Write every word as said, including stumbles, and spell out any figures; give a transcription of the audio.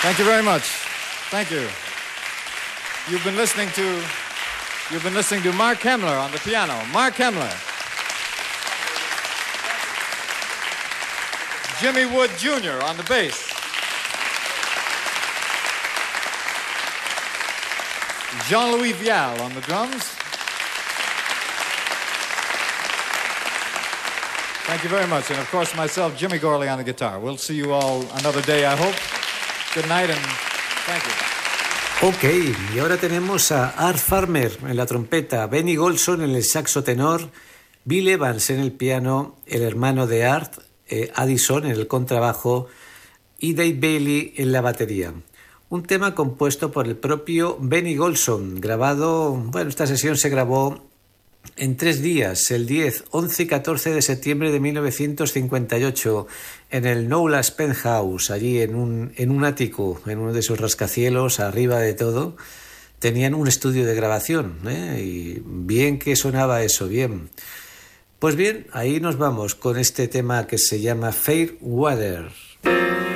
Thank you very much. Thank you. You've been listening to you've been listening to Mark Hemmler on the piano. Mark Hemmler. Jimmy Wood Junior on the bass. Jean-Louis Vial on the drums. Thank you very much. And of course myself, Jimmy Gorley on the guitar. We'll see you all another day, I hope. Good night and thank you. Ok, y ahora tenemos a Art Farmer en la trompeta, Benny Golson en el saxo tenor, Bill Evans en el piano, el hermano de Art, eh, Addison en el contrabajo y Dave Bailey en la batería. Un tema compuesto por el propio Benny Golson, grabado, bueno, esta sesión se grabó en tres días, el diez, once y catorce de septiembre de mil novecientos cincuenta y ocho, en el Knowles Penthouse, allí en un, en un ático, en uno de esos rascacielos, arriba de todo, tenían un estudio de grabación, ¿eh? Y bien que sonaba eso, bien. Pues bien, ahí nos vamos con este tema que se llama Fair Weather.